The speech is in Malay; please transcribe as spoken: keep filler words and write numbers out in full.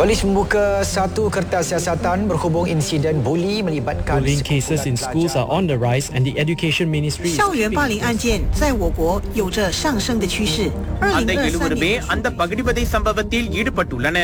Polis membuka satu kertas siasatan berhubung insiden buli melibatkan Bullying cases in sekumpulan schools are pelajar. on the rise, and the Education Ministry is 校园霸凌案件在我国有着上升的趋势。二 அந்த 零二三 எழுவருமே 年 அந்த பகிடிவதை சம்பவத்தில் ஈடுபட்டுள்ளனர்.